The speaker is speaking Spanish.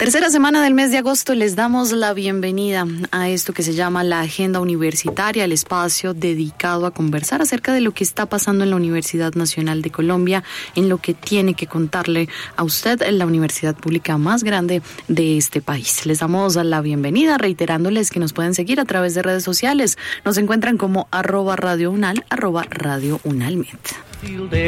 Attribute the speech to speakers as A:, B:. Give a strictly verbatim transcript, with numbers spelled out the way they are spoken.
A: Tercera semana del mes de agosto, les damos la bienvenida a esto que se llama la Agenda Universitaria, el espacio dedicado a conversar acerca de lo que está pasando en la Universidad Nacional de Colombia, en lo que tiene que contarle a usted en la universidad pública más grande de este país. Les damos la bienvenida, reiterándoles que nos pueden seguir a través de redes sociales. Nos encuentran como arroba Radio Unal, arroba Radio Unalmet.